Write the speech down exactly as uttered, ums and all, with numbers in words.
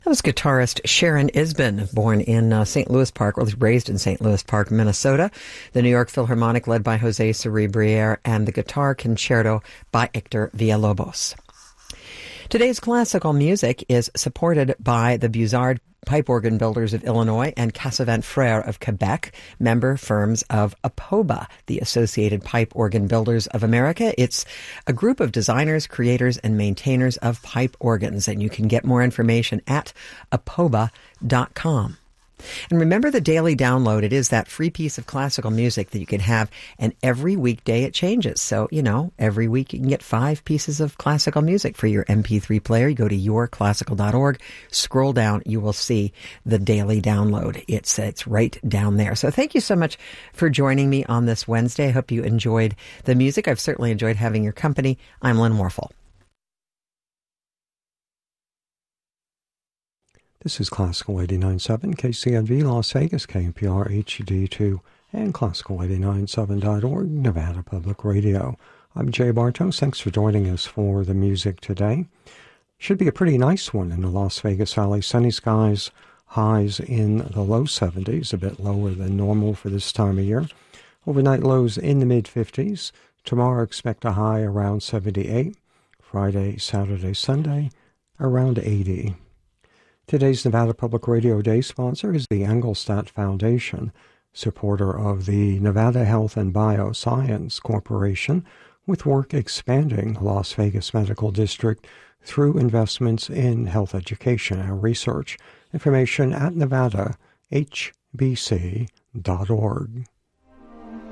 That was guitarist Sharon Isbin, born in uh, Saint Louis Park, or raised in Saint Louis Park, Minnesota. The New York Philharmonic, led by Jose Cerebriere, and the Guitar Concerto by Hector Villalobos. Today's classical music is supported by the Bussard Pipe Organ Builders of Illinois and Cassavant Frères of Quebec, member firms of APOBA, the Associated Pipe Organ Builders of America. It's a group of designers, creators, and maintainers of pipe organs, and you can get more information at apoba dot com. And remember the daily download. It is that free piece of classical music that you can have, and every weekday it changes. So, you know, every week you can get five pieces of classical music for your M P three player. You go to your classical dot org, scroll down, you will see the daily download. It's, it's right down there. So thank you so much for joining me on this Wednesday. I hope you enjoyed the music. I've certainly enjoyed having your company. I'm Lynn Warfel. This is Classical eighty-nine point seven, K C N V, Las Vegas, K N P R H D two, and Classical eighty-nine point seven dot org, Nevada Public Radio. I'm Jay Bartos. Thanks for joining us for the music today. Should be a pretty nice one in the Las Vegas Valley. Sunny skies, highs in the low seventies, a bit lower than normal for this time of year. Overnight lows in the mid-fifties. Tomorrow expect a high around seventy-eight. Friday, Saturday, Sunday, around eighty. Today's Nevada Public Radio Day sponsor is the Engelstadt Foundation, supporter of the Nevada Health and Bioscience Corporation, with work expanding the Las Vegas Medical District through investments in health education and research. Information at nevada h b c dot org.